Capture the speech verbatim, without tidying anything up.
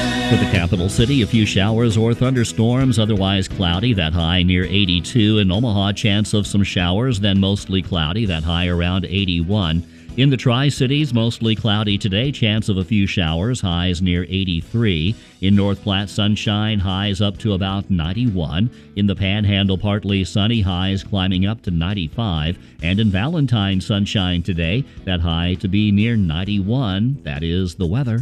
For the capital city, a few showers or thunderstorms, otherwise cloudy, that high near eighty-two. In Omaha, chance of some showers, then mostly cloudy, that high around eighty-one. In the Tri-Cities, mostly cloudy today, chance of a few showers, highs near eighty-three. In North Platte, sunshine, highs up to about ninety-one. In the Panhandle, partly sunny, highs climbing up to ninety-five. And in Valentine, sunshine today, that high to be near ninety-one. That is the weather.